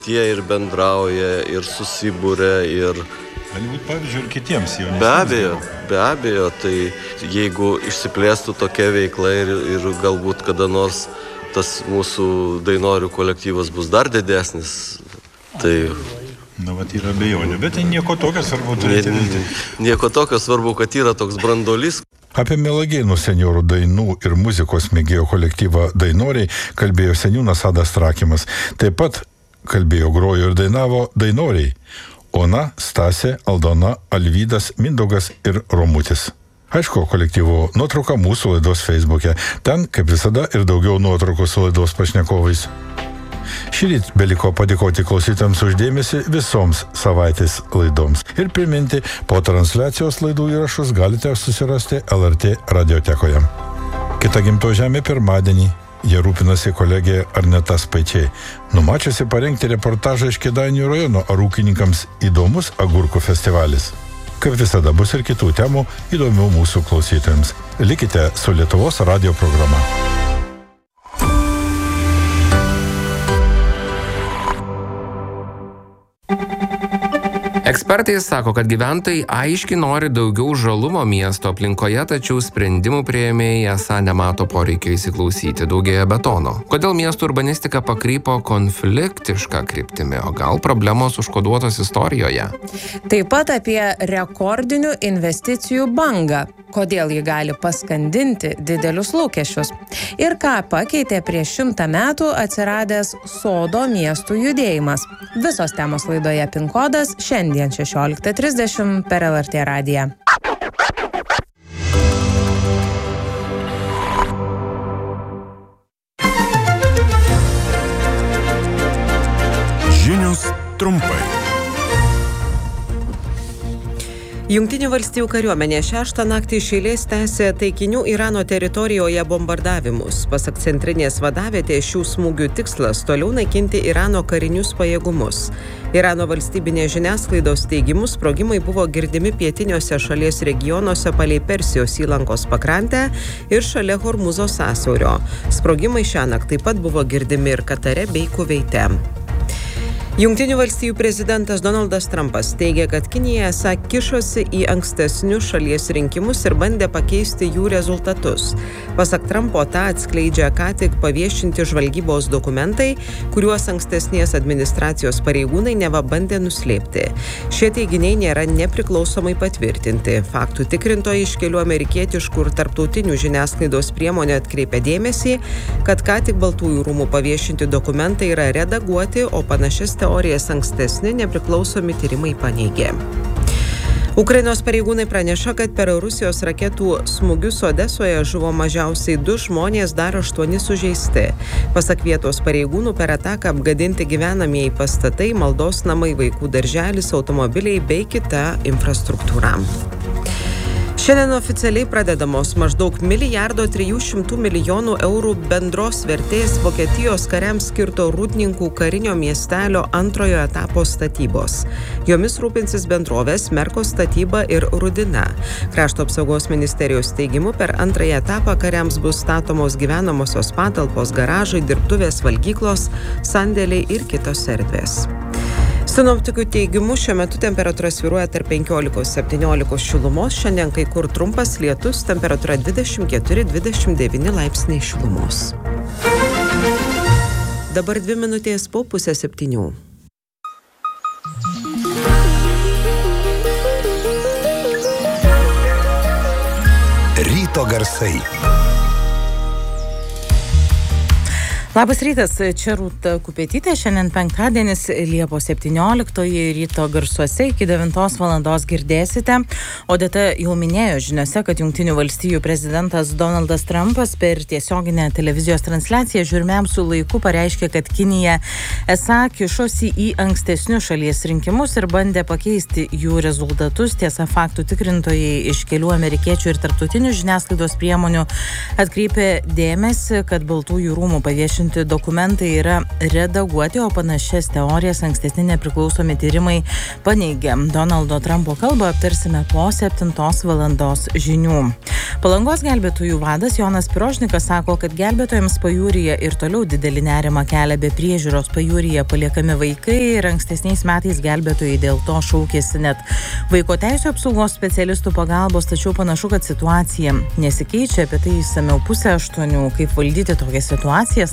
Tie ir bendrauja, ir susibūrė, ir... Gali būti pavyzdžių ir kitiems jaunesniems. Be abejo, tai jeigu išsiplėstų tokia veikla ir galbūt kada nors tas mūsų dainorių kolektyvas bus dar didesnis, tai... Na, vat yra abejonė, bet tai nieko tokio svarbu turėti viltį. Nieko tokio svarbu, kad yra toks brandolys. Apie Mielagėnų senjorų dainų ir muzikos mėgėjų kolektyvą Dainoriai kalbėjo seniūnas Adas Trakimas. Taip pat kalbėjo, grojo ir dainavo dainoriai Ona, Stasė, Aldona, Alvydas, Mindaugas ir Romutis. Aišku, kolektyvo nuotrauka mūsų laidos Facebook'e. Ten, kaip visada, ir daugiau nuotraukų su laidos pašnekovais. Šįryt beliko padėkoti klausytams už dėmesį visoms savaitės laidoms. Ir priminti, po transliacijos laidų įrašus galite susirasti LRT radiotekoje. Kita Gimtoji žemė pirmadienį. Jie rūpinasi kolegė Arneta Spaičiai, numačiusi parengti reportažą iš Kėdainių rajono, ar ūkininkams įdomus agurkų festivalis. Kaip visada bus ir kitų temų įdomių mūsų klausytojams. Likite su Lietuvos radijo programa. Ekspertai sako, kad gyventojai aiškiai nori daugiau žalumo miesto aplinkoje, tačiau sprendimų priėmėjai esą nemato poreikio įsiklausyti, daugėja betono. Kodėl miestų urbanistika pakrypo konfliktišką kryptimį, o gal problemos užkoduotos istorijoje? Taip pat apie rekordinių investicijų bangą. Kodėl ji gali paskandinti didelius lūkesčius. Ir ką pakeitė prieš 100 metų atsiradęs sodo miestų judėjimas. Visos temos laidoje PIN kodas šiandien 16:30 per LRT radiją. Žinios trumpai. Jungtinių valstijų kariuomenė 6 naktį iš eilės tęsė taikinių Irano teritorijoje bombardavimus. Pasak centrinės vadavietės, šių smūgių tikslas toliau naikinti Irano karinius pajėgumus. Irano valstybinės žiniasklaidos teigimu, sprogimai buvo girdimi pietiniuose šalies regionuose palei Persijos įlankos pakrantę ir šalia Hormuzo sąsiaurio. Sprogimai šiąnakt taip pat buvo girdimi ir Katare bei Kuveite. Jungtinių valstijų prezidentas Donaldas Trumpas teigia, kad Kinija esą kišosi į ankstesnius šalies rinkimus ir bandė pakeisti jų rezultatus. Pasak Trumpo, tą atskleidžia ką tik paviešinti žvalgybos dokumentai, kuriuos ankstesnės administracijos pareigūnai neva bandė nuslėpti. Šie teiginiai nėra nepriklausomai patvirtinti. Faktų tikrintojai iš kelių amerikietiškų ir tarptautinių žiniasklaidos priemonių atkreipia dėmesį, kad ką tik Baltųjų rūmų paviešinti dokumentai yra redaguoti, o panašias teorijas ankstesni nepriklausomi tyrimai paneigė. Ukrainos pareigūnai praneša, kad per Rusijos raketų smūgius Odesoje žuvo mažiausiai 2 žmonės, dar 8 sužeisti. Pasak vietos pareigūnų, per ataką apgadinti gyvenamieji pastatai, maldos namai, vaikų darželis, automobiliai bei kita infrastruktūra. Šiandien oficialiai pradedamos maždaug 1,3 milijardo eurų bendros vertės Vokietijos kariams skirto Rūdninkų karinio miestelio antrojo etapo statybos. Jomis rūpinsis bendrovės Merko statyba ir Rudina. Krašto apsaugos ministerijos teigimu, per antrąjį etapą kariams bus statomos gyvenamosios patalpos, garažai, dirbtuvės, valgyklos, sandėliai ir kitos erdvės. Sinoptikų teigimu, šiuo metu temperatūra svyruoja tarp 15-17 šilumos, šiandien kai kur trumpas lietus, temperatūra 24-29 laipsniai šilumos. Dabar 2 minutės po 6:30. Ryto garsai. Labas rytas, čia Rūta Kupetytė, šiandien penktadienis, Liepos 17-oji, ryto garsuose iki 9 valandos girdėsite. Odeta jau minėjo žiniose, kad Jungtinių valstijų prezidentas Donaldas Trumpas per tiesioginę televizijos transliaciją žiūrimiausių laikų pareiškė, kad Kinija esą kišosi į ankstesnius šalies rinkimus ir bandė pakeisti jų rezultatus. Tiesa, faktų tikrintojai iš kelių amerikiečių ir tarptautinių žiniasklaidos priemonių atkreipė dėmesį, kad Baltųjų rūmų paviešinti išviešinti dokumentai yra redaguoti, o panašias teorijas ankstesni nepriklausomi tyrimai paneigė. Donaldo Trumpo kalbą aptarsime po 7 valandos žinių. Palangos gelbėtojų vadas Jonas Pirožnikas sako, kad gelbėtojams pajūryje ir toliau didelį nerimą kelia be priežiūros pajūryje paliekami vaikai ir ankstesniais metais gelbėtojai dėl to šaukėsi net vaiko teisių apsaugos specialistų pagalbos, tačiau panašu, kad situacija nesikeičia. Apie tai išsamiau 7:30. Kaip valdyti tokias situacijas